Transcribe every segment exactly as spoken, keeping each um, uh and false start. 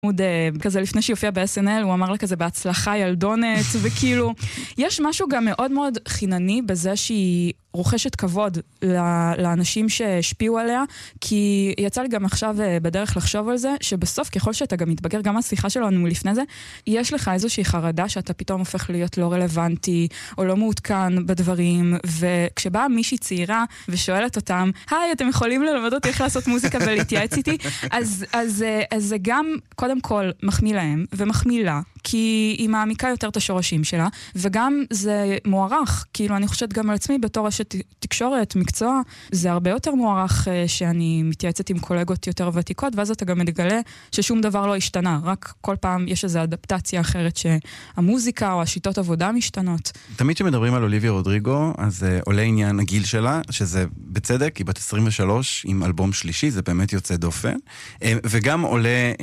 עוד כזה לפני שיופיע ב-אס אן אל, הוא אמר לה כזה בהצלחה ילדונת, וכאילו, יש משהו גם מאוד מאוד חינני בזה שהיא רוכשת כבוד לאנשים שהשפיעו עליה, כי יצא לי גם עכשיו בדרך לחשוב על זה, שבסוף ככל שאתה גם מתבגר, גם השיחה שלנו לפני זה, יש לך איזושהי חרדה שאתה פתאום הופך להיות לא רלוונטי, או לא מעודכן בדברים, וכשבאה מישהי צעירה ושואלת אותם, היי, אתם יכולים ללמד אותי איך לעשות מוזיקה ולהתייעץ איתי? אז, אז, אז זה גם, קודם כל, מחמיא להם ומחמיא לה, כי היא מעמיקה יותר את השורשים שלה, וגם זה מוערך, כאילו אני חושבת גם על עצמי בתור אשת תקשורת, מקצוע, זה הרבה יותר מוערך שאני מתייעצת עם קולגות יותר ותיקות, ואז אתה גם מתגלה ששום דבר לא השתנה, רק כל פעם יש איזו אדפטציה אחרת שהמוזיקה או השיטות עבודה משתנות. תמיד שמדברים על אוליביה רודריגו, אז עולה עניין הגיל שלה, שזה בצדק, היא בת עשרים ושלוש עם אלבום שלישי, זה באמת יוצא דופן, וגם עולה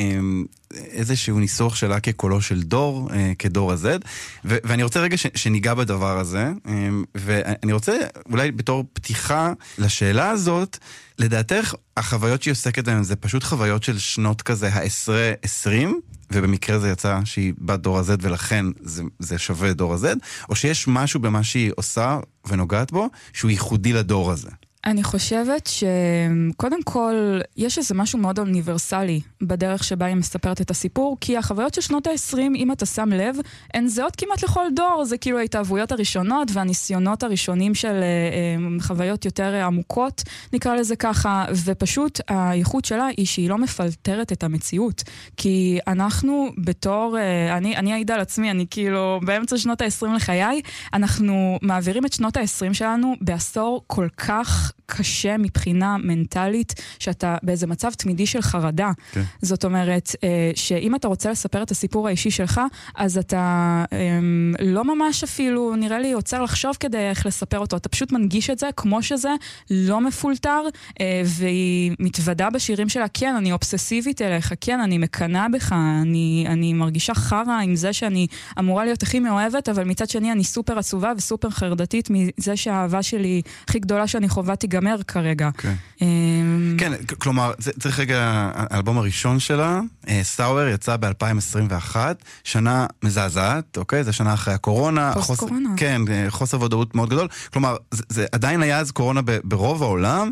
איזשהו ניסוח שלה כקולו של דור, כדור הזד, ואני רוצה רגע שניגע בדבר הזה, ואני רוצה אולי בתור פתיחה לשאלה הזאת, לדעתך החוויות שהיא עוסקת בהן זה פשוט חוויות של שנות כזה העשרה עשרים, ובמקרה זה יצא שהיא בת דור הזד ולכן זה, זה שווה דור הזד, או שיש משהו במה שהיא עושה ונוגעת בו שהוא ייחודי לדור הזה? אני חושבת שקודם כל יש איזה משהו מאוד אוניברסלי בדרך שבה היא מספרת את הסיפור, כי החוויות של שנות ה-עשרים, אם אתה שם לב, הן זהות כמעט לכל דור, זה כאילו ההתאהבויות הראשונות והניסיונות הראשונים של חוויות יותר עמוקות, נקרא לזה ככה, ופשוט הייחוד שלה היא שהיא לא מפלטרת את המציאות, כי אנחנו בתור, אני, אני אעידה על עצמי, אני כאילו באמצע שנות ה-עשרים לחיי, אנחנו מעבירים את שנות ה-עשרים שלנו בעשור כל כך קשה מבחינה מנטלית, שאתה באיזה מצב תמידי של חרדה. Okay. זאת אומרת, שאם אתה רוצה לספר את הסיפור האישי שלך, אז אתה לא ממש אפילו, נראה לי, יוצר לחשוב כדי איך לספר אותו. אתה פשוט מנגיש את זה כמו שזה, לא מפולטר, והיא מתוודה בשירים שלה, כן, אני אובססיבית אליך, כן, אני מקנה בך, אני, אני מרגישה חרה עם זה שאני אמורה להיות הכי מאוהבת, אבל מצד שני אני סופר עצובה וסופר חרדתית מזה שהאהבה שלי הכי גדולה שאני חובה תיגמר כרגע. כן, כלומר, צריך רגע, האלבום הראשון שלה, סאואר, יצא ב-אלפיים עשרים ואחת, שנה מזעזעת, אוקיי? זה שנה אחרי הקורונה. פוסט קורונה. כן, חוסר ודאות מאוד גדול. כלומר, זה עדיין היה אז קורונה ברוב העולם,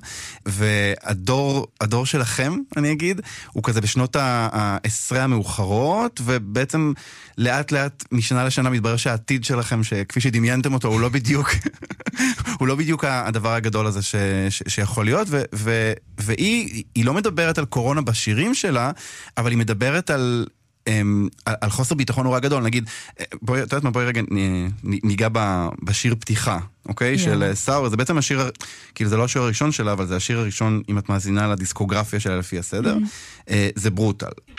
והדור, הדור שלכם, אני אגיד, הוא כזה בשנות העשרה המאוחרות, ובעצם לאט לאט משנה לשנה מתברר שהעתיד שלכם, שכפי שדמיינתם אותו, הוא לא בדיוק, הוא לא בדיוק הדבר הגדול הזה ש, ש, שיכול להיות, ו, ו, והיא היא לא מדברת על קורונה בשירים שלה, אבל היא מדברת על, על, על חוסר ביטחון נורא גדול. נגיד, בואי, אתה יודעת מה, בואי רגע ניגע בשיר פתיחה, אוקיי? Yeah. של סאואר, זה בעצם השיר, כאילו זה לא השיר הראשון שלה, אבל זה השיר הראשון, אם את מאזינה לדיסקוגרפיה שלה לפי הסדר, mm-hmm. זה ברוטל.